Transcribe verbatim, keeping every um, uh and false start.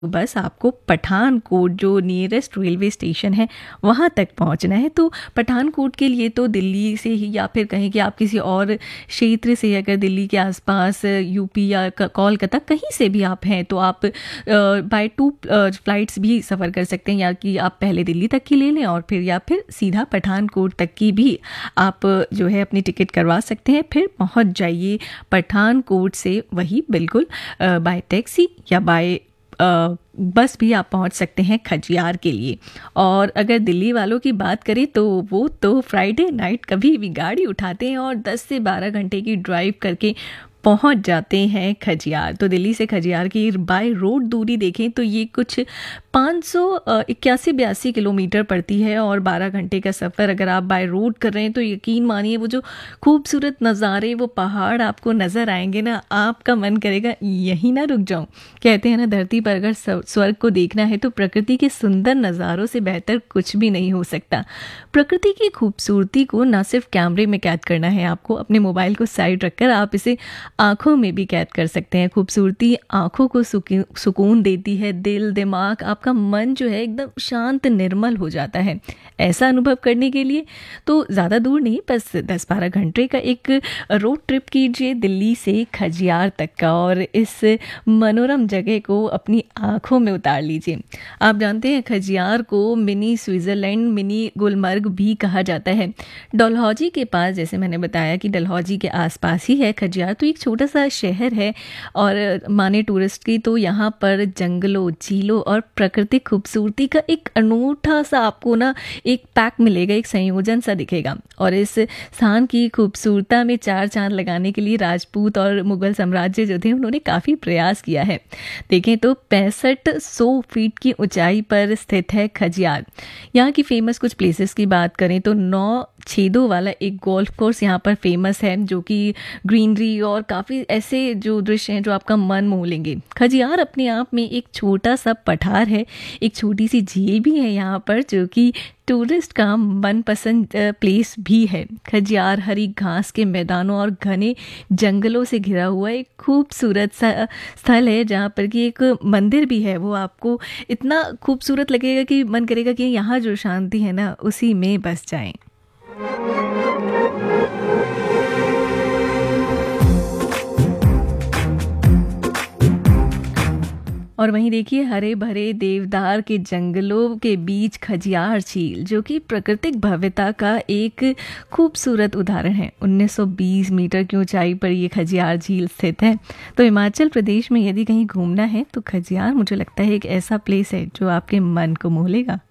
बस आपको पठानकोट जो नियरेस्ट रेलवे स्टेशन है वहाँ तक पहुँचना है। तो पठानकोट के लिए तो दिल्ली से ही या फिर कहें कि आप किसी और क्षेत्र से अगर दिल्ली के आसपास यूपी या कोलकाता कहीं से भी आप हैं तो आप बाय टू फ्लाइट्स भी सफ़र कर सकते हैं, या कि आप पहले दिल्ली तक की ले लें और फिर या फिर सीधा पठानकोट तक की भी आप जो है अपनी टिकट करवा सकते हैं। फिर पहुंच जाइए पठानकोट से वही बिल्कुल बाय टैक्सी या बाय बस भी आप पहुंच सकते हैं खजियार के लिए। और अगर दिल्ली वालों की बात करें तो वो तो फ्राइडे नाइट कभी भी गाड़ी उठाते हैं और दस से बारह घंटे की ड्राइव करके पहुंच जाते हैं खजियार। तो दिल्ली से खजियार की बाय रोड दूरी देखें तो ये कुछ पाँच सौ इक्यासी बयासी किलोमीटर पड़ती है और बारह घंटे का सफ़र अगर आप बाय रोड कर रहे हैं तो यकीन मानिए वो जो खूबसूरत नज़ारे, वो पहाड़ आपको नज़र आएंगे ना, आपका मन करेगा यहीं ना रुक जाऊं। कहते हैं ना, धरती पर अगर स्वर्ग को देखना है तो प्रकृति के सुंदर नज़ारों से बेहतर कुछ भी नहीं हो सकता। प्रकृति की खूबसूरती को ना सिर्फ कैमरे में कैद करना है, आपको अपने मोबाइल को साइड रखकर आप इसे आँखों में भी कैद कर सकते हैं। खूबसूरती आँखों को सुकून देती है, दिल दिमाग आपका मन जो है एकदम शांत निर्मल हो जाता है। ऐसा अनुभव करने के लिए तो ज़्यादा दूर नहीं, बस दस बारह घंटे का एक रोड ट्रिप कीजिए दिल्ली से खजियार तक का और इस मनोरम जगह को अपनी आँखों में उतार लीजिए। आप जानते हैं खजियार को मिनी स्विट्ज़रलैंड, मिनी गुलमर्ग भी कहा जाता है। डलहौजी के पास, जैसे मैंने बताया कि डलहौजी के आसपास ही है खजियार, तो एक छोटा सा शहर है और माने टूरिस्ट की तो यहाँ पर जंगलों, झीलों और प्राकृतिक खूबसूरती का एक अनूठा सा आपको ना एक पैक मिलेगा, एक संयोजन सा दिखेगा। और इस स्थान की खूबसूरता में चार चांद लगाने के लिए राजपूत और मुगल साम्राज्य जो थे उन्होंने काफ़ी प्रयास किया है। देखें तो पैंसठ सौ फीट की ऊंचाई पर स्थित है खजियार। यहाँ की फेमस कुछ प्लेसेस की बात करें तो नौ छेदों वाला एक गोल्फ कोर्स यहाँ पर फेमस है, जो कि ग्रीनरी और काफ़ी ऐसे जो दृश्य हैं जो आपका मन मोह लेंगे। खजियार अपने आप में एक छोटा सा पठार है, एक छोटी सी झील भी है यहाँ पर, जो कि टूरिस्ट का मनपसंद प्लेस भी है। खजियार हरी घास के मैदानों और घने जंगलों से घिरा हुआ एक खूबसूरत सा स्थल है, जहाँ पर कि एक मंदिर भी है। वो आपको इतना खूबसूरत लगेगा कि मन करेगा कि यहाँ जो शांति है ना उसी में बस जाएं। और वहीं देखिए हरे भरे देवदार के जंगलों के बीच खजियार झील, जो कि प्राकृतिक भव्यता का एक खूबसूरत उदाहरण है। उन्नीस सौ बीस मीटर की ऊंचाई पर ये खजियार झील स्थित है। तो हिमाचल प्रदेश में यदि कहीं घूमना है तो खजियार मुझे लगता है एक ऐसा प्लेस है जो आपके मन को मोह लेगा।